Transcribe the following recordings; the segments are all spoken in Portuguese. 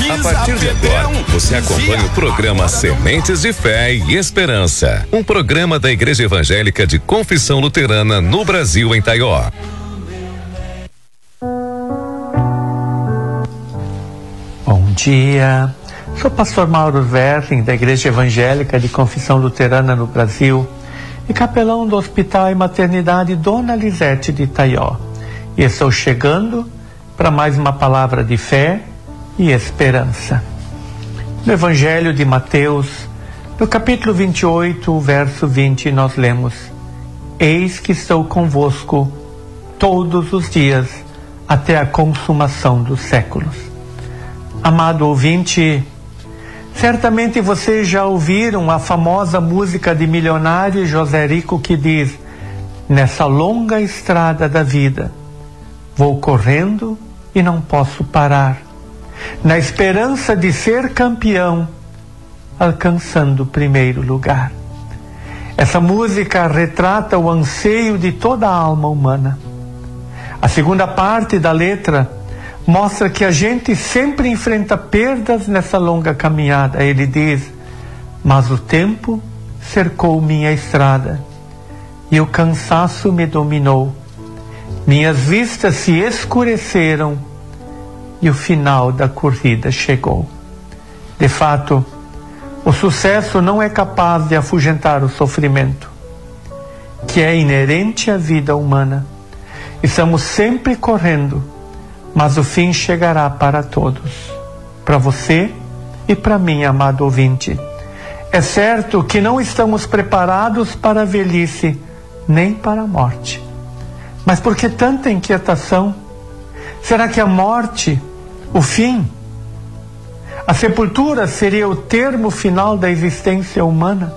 A partir de agora, você acompanha o programa Sementes de Fé e Esperança, um programa da Igreja Evangélica de Confissão Luterana no Brasil, em Taió. Bom dia, sou pastor Mauro Verling, da Igreja Evangélica de Confissão Luterana no Brasil e capelão do Hospital e Maternidade Dona Lisete de Taió. E estou chegando para mais uma palavra de fé e esperança. No Evangelho de Mateus, no capítulo 28, verso 20, nós lemos: Eis que estou convosco todos os dias até a consumação dos séculos. Amado ouvinte, certamente vocês já ouviram a famosa música de Milionário José Rico que diz: nessa longa estrada da vida, vou correndo e não posso parar, na esperança de ser campeão, alcançando o primeiro lugar. Essa música retrata o anseio de toda a alma humana. A segunda parte da letra mostra que a gente sempre enfrenta perdas nessa longa caminhada. Ele diz: mas o tempo cercou minha estrada e o cansaço me dominou. Minhas vistas se escureceram e o final da corrida chegou. De fato, o sucesso não é capaz de afugentar o sofrimento, que é inerente à vida humana. Estamos sempre correndo, mas o fim chegará para todos, para você e para mim, amado ouvinte. É certo que não estamos preparados para a velhice, nem para a morte. Mas por que tanta inquietação? Será que a morte, o fim, a sepultura seria o termo final da existência humana?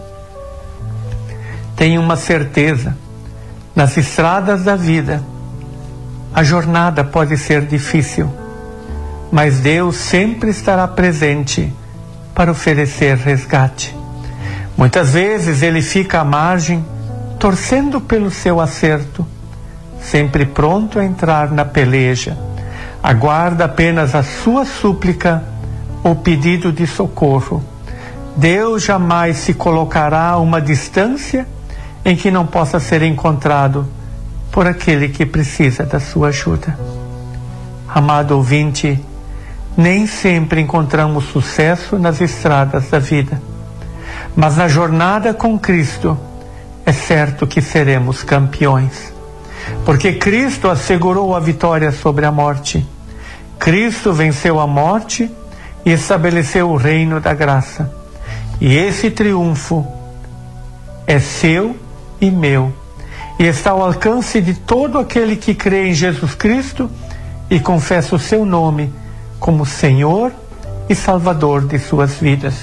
Tenho uma certeza: nas estradas da vida, a jornada pode ser difícil, mas Deus sempre estará presente para oferecer resgate. Muitas vezes Ele fica à margem, torcendo pelo seu acerto, sempre pronto a entrar na peleja. Aguarda apenas a sua súplica ou pedido de socorro. Deus jamais se colocará a uma distância em que não possa ser encontrado por aquele que precisa da sua ajuda. Amado ouvinte, nem sempre encontramos sucesso nas estradas da vida, mas na jornada com Cristo é certo que seremos campeões, porque Cristo assegurou a vitória sobre a morte. Cristo venceu a morte e estabeleceu o reino da graça, e esse triunfo é seu e meu, e está ao alcance de todo aquele que crê em Jesus Cristo e confessa o seu nome como Senhor e Salvador de suas vidas.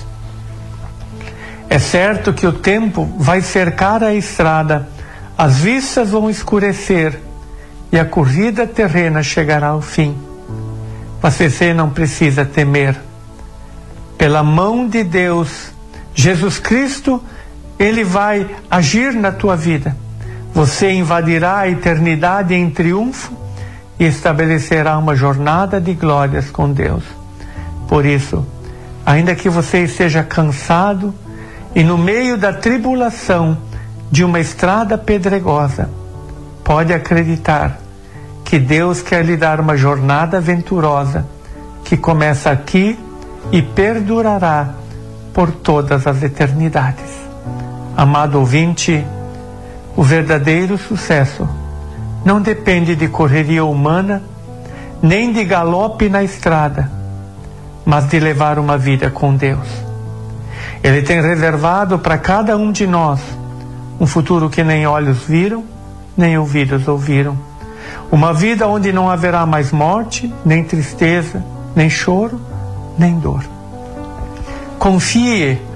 É certo que o tempo vai cercar a estrada, as vistas vão escurecer e a corrida terrena chegará ao fim. Mas você não precisa temer. Pela mão de Deus, Jesus Cristo, Ele vai agir na tua vida. Você invadirá a eternidade em triunfo e estabelecerá uma jornada de glórias com Deus. Por isso, ainda que você esteja cansado e no meio da tribulação de uma estrada pedregosa, pode acreditar que Deus quer lhe dar uma jornada aventurosa que começa aqui e perdurará por todas as eternidades. Amado ouvinte, o verdadeiro sucesso não depende de correria humana, nem de galope na estrada, mas de levar uma vida com Deus. Ele tem reservado para cada um de nós um futuro que nem olhos viram, nem ouvidos ouviram. Uma vida onde não haverá mais morte, nem tristeza, nem choro, nem dor. Confie